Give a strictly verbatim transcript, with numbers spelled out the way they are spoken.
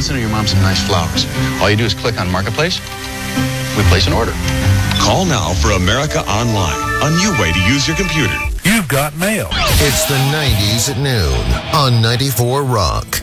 want to send your mom some nice flowers. All you do is click on Marketplace. We place an order. Call now for America Online, a new way to use your computer. You've got mail. It's the nineties at noon on ninety-four Rock.